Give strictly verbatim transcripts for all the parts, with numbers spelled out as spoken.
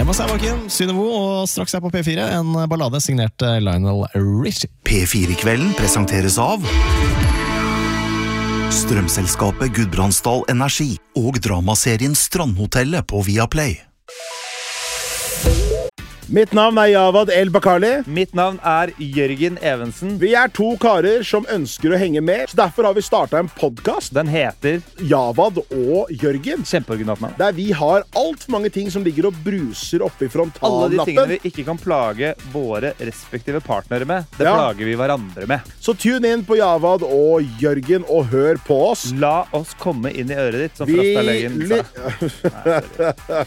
Emma Steinbakken, Synevo, og straks er på P fire, en ballade signert Lionel Richie. P fire-kvelden presenteres av Strømselskapet Gudbrandsdal Energi og dramaserien Strandhotellet på Viaplay. Mitt navn er Javad El Bakali. Mitt navn er Jørgen Evensen. Vi er to karer som ønsker å henge med, så derfor har vi startet en podcast. Den heter Javad og Jørgen. Kjempeoriginalt navn. Der vi har alt for mange ting som ligger og bruser oppe i frontallappen. Alle de tingene vi ikke kan plage våre respektive partnere med, det ja. plager vi hverandre med. Så tune inn på Javad og Jørgen og hør på oss. La oss komme inn i øret ditt, som Frostalegen sa.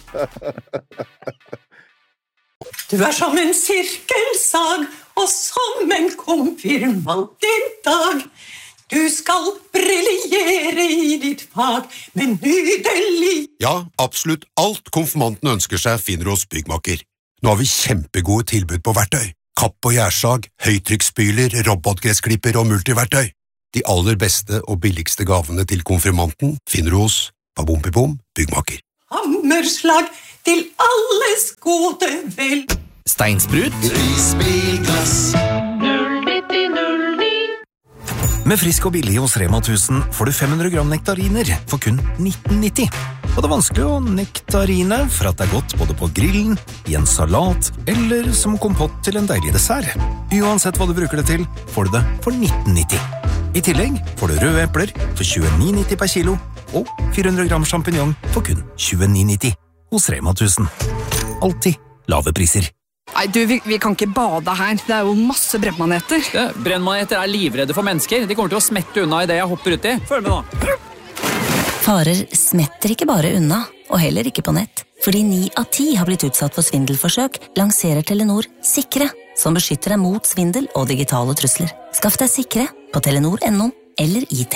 Du er som en sirkelsag, og som en konfirmant i dag. Du skal briljere i ditt fag, men nydelig. Ja, absolutt alt konfirmanten ønsker seg finner hos Byggmakker. Nå har vi kjempegode tilbud på verktøy. Kapp og gjærsag, høytrykksspyler, robotgressklipper og multiverktøy. De aller beste og billigste gavene til konfirmanten finner du hos Babompipom Byggmakker. Hammerslag til alles gode vel. Steinsprut. Risbilglass. null nitti null ni. Med frisk og billig hos Rema tusen får du fem hundre gram nektariner for kun nitten nitti. Og det er vanskelig å nektarine for at det er godt både på grillen, i en salat eller som kompott til en deilig dessert. Uansett hva du bruker det til, får du det for nitten nitti. I tillegg får du røde epler for tjueni nitti per kilo og fire hundre gram champignon for kun tjueni nitti hos Rema tusen. Alltid lave priser. Nei, du, vi, vi kan ikke bade her. Det er jo masse brennmaneter. Ja, brennmaneter er livredde for mennesker. De kommer til å smette unna i det jeg hopper ut i. Følg med nå. Farer smetter ikke bare unna, og heller ikke på nett. Fordi ni av ti har blitt utsatt for svindelforsøk, lanserer Telenor Sikre, som beskytter deg mot svindel og digitale trusler. Skaff deg Sikre på telenor punktum no eller i